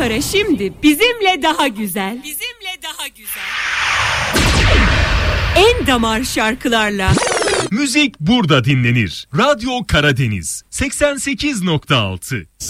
Kara şimdi bizimle daha güzel. Bizimle daha güzel. En damar şarkılarla. Müzik burada dinlenir. Radyo Karadeniz 88.6.